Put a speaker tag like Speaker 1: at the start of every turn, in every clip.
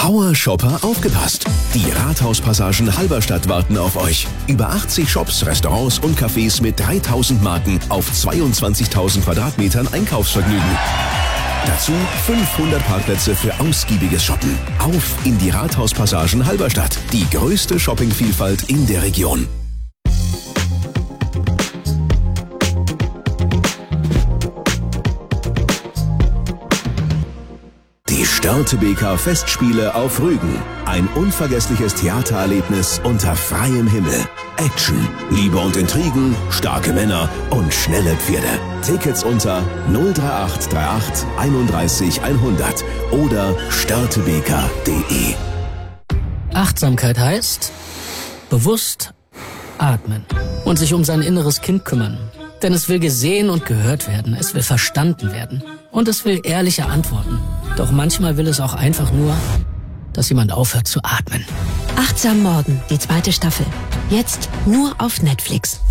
Speaker 1: Power-Shopper, aufgepasst! Die Rathauspassagen Halberstadt warten auf euch. Über 80 Shops, Restaurants und Cafés mit 3000 Marken auf 22.000 Quadratmetern Einkaufsvergnügen. Dazu 500 Parkplätze für ausgiebiges Shoppen. Auf in die Rathauspassagen Halberstadt. Die größte Shoppingvielfalt in der Region. Die Störtebeker Festspiele auf Rügen. Ein unvergessliches Theatererlebnis unter freiem Himmel. Action, Liebe und Intrigen, starke Männer und schnelle Pferde. Tickets unter 03838 31 100 oder störtebeker.de.
Speaker 2: Achtsamkeit heißt bewusst atmen und sich um sein inneres Kind kümmern. Denn es will gesehen und gehört werden, es will verstanden werden und es will ehrliche Antworten. Doch manchmal will es auch einfach nur, dass jemand aufhört zu atmen.
Speaker 3: Achtsam Morden, die 2. Staffel. Jetzt nur auf Netflix.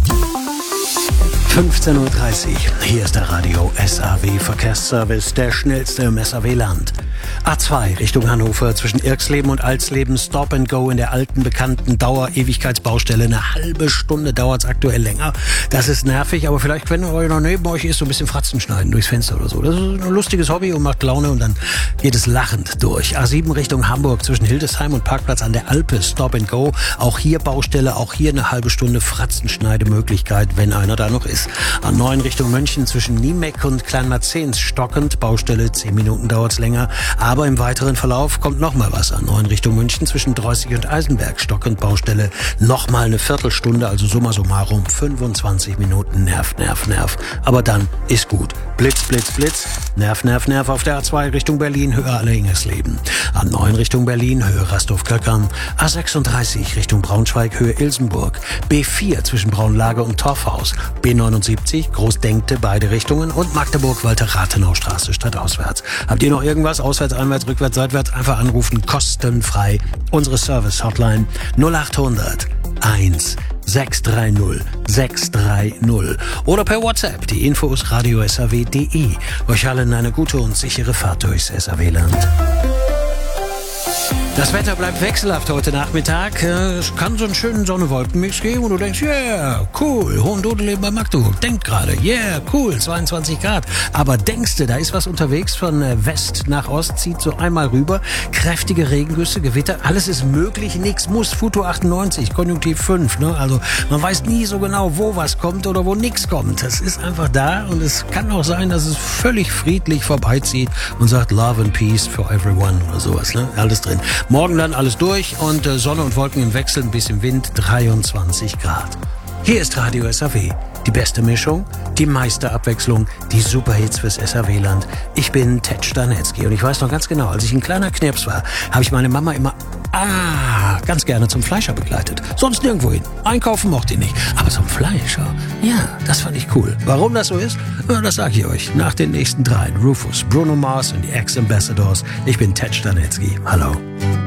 Speaker 4: 15.30 Uhr. Hier ist der Radio SAW Verkehrsservice, der schnellste im SAW-Land. A2 Richtung Hannover zwischen Irxleben und Alsleben, Stop and Go in der alten, bekannten Dauer-Ewigkeitsbaustelle. Eine halbe Stunde dauert es aktuell länger. Das ist nervig, aber vielleicht, wenn noch neben euch ist, so ein bisschen Fratzen schneiden durchs Fenster oder so. Das ist ein lustiges Hobby und macht Laune und dann geht es lachend durch. A7 Richtung Hamburg zwischen Hildesheim und Parkplatz an der Alpe, Stop and Go. Auch hier Baustelle, auch hier eine halbe Stunde Fratzenschneidemöglichkeit, wenn einer da noch ist. A9 Richtung München zwischen Niemeck und Kleinmarzens stockend, Baustelle, 10 Minuten dauert's länger. Aber im weiteren Verlauf kommt nochmal was an. A9 Richtung München zwischen Dreußig und Eisenberg, stockend, Baustelle, nochmal eine Viertelstunde, also summa summarum 25 Minuten, Nerv. Aber dann ist gut. Blitz, Blitz, Blitz, Nerv auf der A2 Richtung Berlin, Höhe Allerhingersleben. A9 Richtung Berlin, Höhe Rastorf-Köckern. A36 Richtung Braunschweig, Höhe Ilsenburg. B4 zwischen Braunlage und Torfhaus. B79 Großdenkte, beide Richtungen. Und Magdeburg-Walter-Rathenau-Straße stadtauswärts. Habt ihr noch irgendwas? Auswärts, einwärts, rückwärts, seitwärts? Einfach anrufen, kostenfrei. Unsere Service-Hotline 0800 1 630 630 oder per WhatsApp. Die Infos radio-saw.de. Euch allen eine gute und sichere Fahrt durchs SAW-Land. Das Wetter bleibt wechselhaft heute Nachmittag. Es kann so einen schönen Sonne-Wolken-Mix geben und du denkst, yeah, cool, Hohendodeleben bei Magdeburg. Denk gerade, yeah, cool, 22 Grad. Aber denkst du, da ist was unterwegs von West nach Ost, zieht so einmal rüber. Kräftige Regengüsse, Gewitter, alles ist möglich, nichts muss. Futur 98, Konjunktiv 5. Ne? Also man weiß nie so genau, wo was kommt oder wo nichts kommt. Es ist einfach da und es kann auch sein, dass es völlig friedlich vorbeizieht und sagt Love and Peace for everyone oder sowas. Ne? Alles drin. Morgen dann alles durch und Sonne und Wolken im Wechsel, ein bisschen Wind, 23 Grad. Hier ist Radio SAW. Die beste Mischung, die meiste Abwechslung, die Superhits fürs SAW-Land. Ich bin Ted Stanetzky und ich weiß noch ganz genau, als ich ein kleiner Knirps war, habe ich meine Mama immer ganz gerne zum Fleischer begleitet. Sonst nirgendwo hin. Einkaufen mochte ich nicht. Aber zum Fleischer, ja, das fand ich cool. Warum das so ist, das sage ich euch nach den nächsten 3. Rufus, Bruno Mars und die Ex-Ambassadors. Ich bin Ted Stanetzky. Hallo.